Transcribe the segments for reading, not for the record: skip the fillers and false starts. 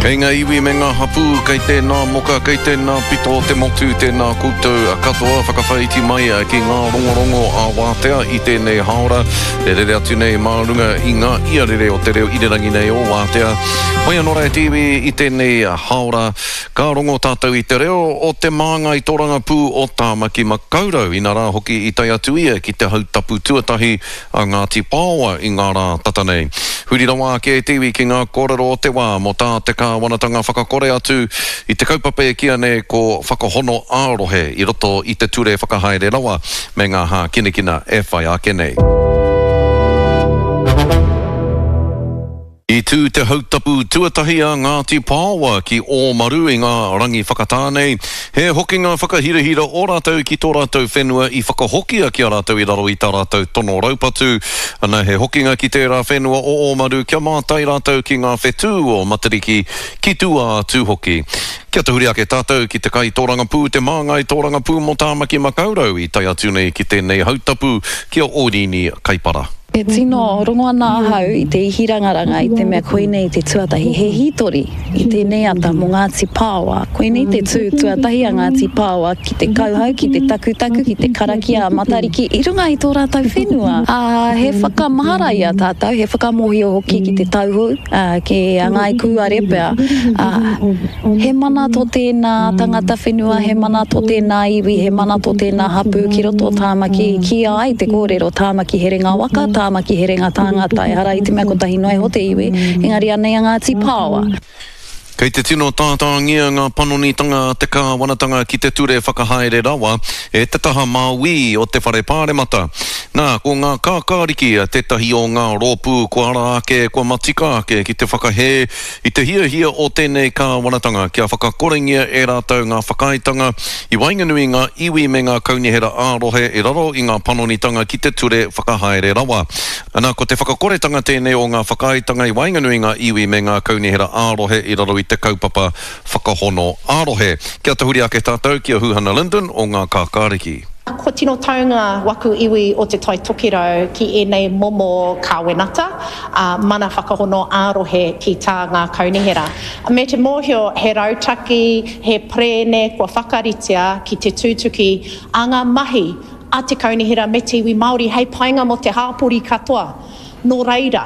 Kei ngā iwi me ngā hapu, kei tēnā moka, kei tēnā pito, te motu, tēnā koutou, a katoa, whakawhaiti mai ki ngā rongorongo a Wātea i tēnei haora. Te rere atu nei mārunga i ngā iarere o te reo irerangi nei o Wātea. Hoi anora e tiwi i tēnei haora, ka rongo tātou i te reo o te māngai tōranga pū o Tāmaki Makaurau. I nā rā hoki i tai atu ia ki te hautapu tuatahi a Ngāti Pāoa i ngā rā tatanei. Huri rawa ke tiwi ki ngā kōrero o te wā mo tā te kā wanatanga whakakore atu i te kaupapa e kia ne ko whakahono ārohe i roto i te ture whakahaere rawa me ngā hā kinekina e whai ake nei. I tū te hautapu tuatahi a Ngāti Pāoa ki Ōmaru i ngā rangi whakatānei. He hoki ngā whakahirahira o rātou ki tō rātou whenua i whakahokia ki a rātou i raro i tā rātou tono raupatu. Ana he hokinga ki tērā whenua o Ōmaru kia mātai rātou ki ngā whetū o Matariki ki tua tūhoki. Kia te huri ake tātou ki te kai tōranga pū, te māngai tōranga pū mo Tāmaki Makaurau i tai atu nei ki tēnei hautapu ki o Ōrini Kaipara. E tino rongo ana ahau i te ihirangaranga i te mea koenei te tuatahi he hitori i te neata mo Ngāti Pāoa. Koenei te tuatahi a Ngāti Pāoa ki te kauhau, ki te takutaku, ki te karakia a Matariki i runga i tō rātou whenua. He whakamahara i a tātou, he whakamohio hoki ki te tauhu, ke a ngai kua repea. He mana tō tēnā tangata whenua, he mana tō tēnā iwi, he mana tō tēnā hapu ki roto Tāmaki, ki ai te kōrero Tāmaki Herenga Waka, Tāmaki Herenga Tāngata, e hara i te mea kotahi noe ho te iwi, engari anei a Ngāti Pāoa. Kei te tino tātāngia ngā panonitanga te kā wanatanga ki te ture whakahaere rawa e te taha māui o te whare pāremata. Nā, ko ngā kākāriki te tahi o ngā rōpū ko ara ake, ko matika ake ki te whakahe i te hia o tēnei kā wanatanga kia whakakorengia e rātou ngā whakaitanga i wainganui ngā iwi me ngā kaunihera ārohe i raro i ngā panonitanga ki te ture whakahaere rawa. Nā, ko te whakakoretanga tēnei o ngā whakaitanga i wainganui ngā iwi me ngā kaunihera ārohe i raro i te kaupapa whakahono ārohe. Kia te huri ake tātou ki a Huhana Linden o ngā kākāriki. Ko tino taunga waku iwi o te tai tokirau ki enei momo kāwenata, mana whakahono ārohe ki tā ngā kaunihera. Me te mōhio he rautaki, he prene kua whakaritia ki te tūtuki a ngā mahi a te kaunihera me te iwi Māori hei painga mo te hāpori katoa. Nō reira,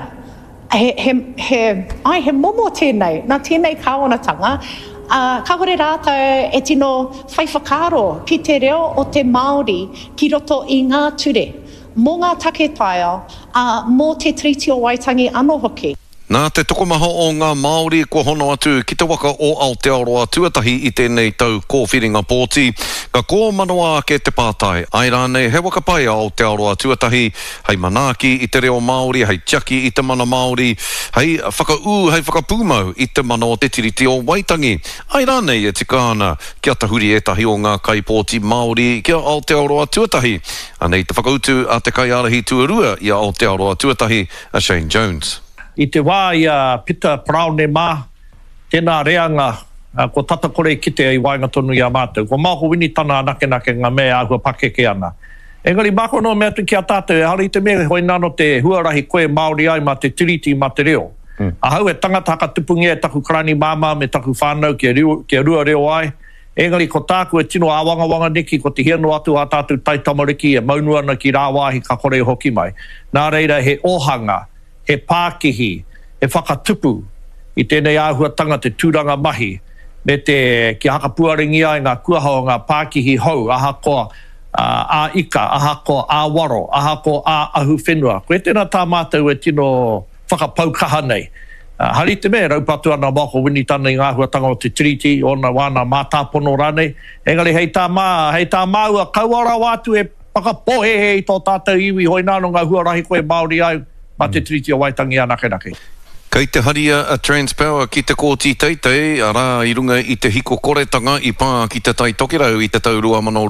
he momo tēnei, nā tēnei kāwanatanga, ka hore rātou e tino whaiwhakaro ki te reo o te Māori ki roto i ngā ture, mō ngā taketaia, mō te triti o Waitangi anō hoki. Nā te tokomaha o ngā Māori ko hono atu ki te waka o Aotearoa tuatahi i tēnei tau kōwhiringa pōti. Ka kō manoa ake te pātai. Ai rānei he waka pai a Aotearoa tuatahi, hei manaaki i te reo Māori, hei tiaki i te mana Māori, hei whakapūmau i te mana o te tiriti o Waitangi. Ai rānei e te kāna kia tahuri etahi o ngā kaipōti Māori kia Aotearoa tuatahi. Anei te whakautu a te kaiarahi tuarua i a Aotearoa tuatahi a Shane Jones. I te wā i a Peter Praone mā, tēnā reanga ko tata kore ki te i wainga tonu i a mātou. Ko māko wini tana nake ngā mea ahua pakeke ana. Engari māko no mea tu ki a tātou, e hari te mea hoi nano te huarahi koe Māori ai mā te tiriti mā te reo. Ahau e tangata haka tupungia e taku karani māma me taku whānau ki a rua reo ai. Engari ko tāku e tino āwangawanga neki ko te hiano atu a tātou taitamariki e maunua ana ki rāwāhi ka kore hoki mai. Nā reira he ohanga, he pākihi, he whakatupu i tēnei āhuatanga te tūranga mahi me te ki haka puaringi ai ngā kuahao ngā pākihi hau, aha ko a ika, aha ko a waro, aha ko a ahu whenua. Koe tēnā tā mātou e tino whakapaukaha nei. Hari te mea, raupatu ana mako wini tana i ngā huatanga o te tiriti, ona wana mātāpono rānei. Engari hei tā māua kauara wātu e whakapohehe i tō tātou iwi hoi nāno ngā huarahi koe Māori ai, mā te triti o Waitangi a nake. Kei te haria a Transpower ki te kōti teitei, a rā i runga i te hiko koretanga i pā ki te tai tokirau i te tau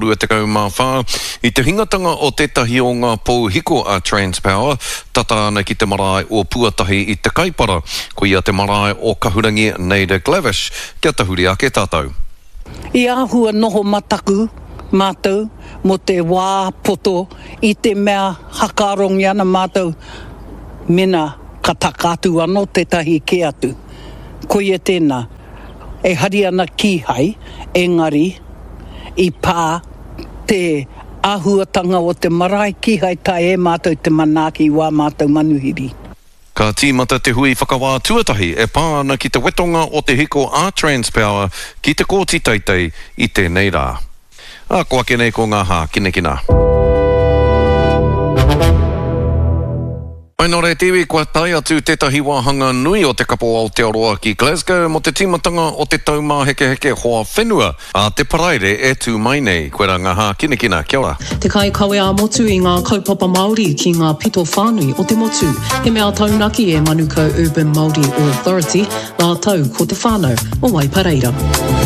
2024. I te hingatanga o tētahi o ngā pou hiko a Transpower, tata ana ki te marae o Puatahi i te Kaipara, ko ia te marae o Kahurangi Neida Glavish, kia tahuri ake tātou. I āhua noho mataku mātou, mo te wā poto, i te mea hakarongi ana mātou, mena ka takatu anō te tahi ke atu. Ko ia tēnā, e hari ana ki hai, engari, i pā te āhuatanga o te marae ki hai tai e mātou te manaki wā mātou manuhiri. Ka tīmata te hui whakawā tuatahi e pāna ki te wetonga o te hiko a Transpower ki te kōti teitei i tēnei rā. Ko ake nei ko ngā hā kinekina. Ainore Tiwi, kua tai atu tētahi wāhanga nui o te kapo Aotearoa ki Glasgow mo te timatanga o te taumā heke heke hoa whenua a te paraire e tū mai nei. Koe rā ngā hā kinekina, kia ora. Te kai kawe a motu i ngā kaupapa Māori ki ngā pito whānui o te motu. He mea taunaki e Manukau Urban Māori Authority, ngā tau ko te whānau o Waipareira.